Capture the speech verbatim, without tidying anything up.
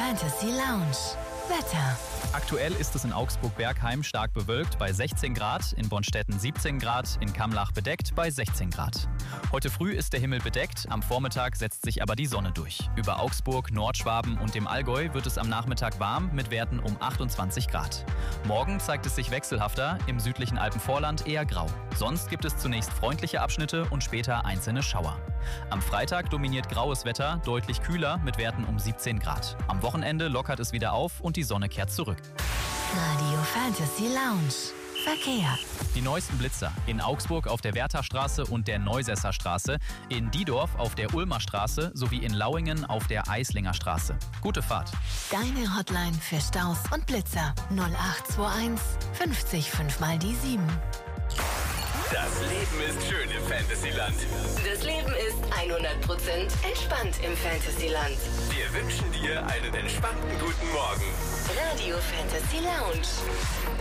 Fantasy Lounge. Wetter. Aktuell ist es in Augsburg-Bergheim stark bewölkt bei sechzehn Grad, in Bonstetten siebzehn Grad, in Kamlach bedeckt bei sechzehn Grad. Heute früh ist der Himmel bedeckt, am Vormittag setzt sich aber die Sonne durch. Über Augsburg, Nordschwaben und dem Allgäu wird es am Nachmittag warm mit Werten um achtundzwanzig Grad. Morgen zeigt es sich wechselhafter, im südlichen Alpenvorland eher grau. Sonst gibt es zunächst freundliche Abschnitte und später einzelne Schauer. Am Freitag dominiert graues Wetter, deutlich kühler mit Werten um siebzehn Grad. Am Wochenende lockert es wieder auf und die Sonne kehrt zurück. Radio Fantasy Lounge. Verkehr. Die neuesten Blitzer in Augsburg auf der Wertherstraße und der Neusesser Straße, in Diedorf auf der Ulmer Straße sowie in Lauingen auf der Eislinger Straße. Gute Fahrt. Deine Hotline für Staus und Blitzer null acht zwei eins fünfzig fünf mal die sieben. Das Leben ist schön im Fantasyland. Das Leben ist hundert Prozent entspannt im Fantasyland. Wir wünschen dir einen entspannten guten Morgen. Radio Fantasy Lounge.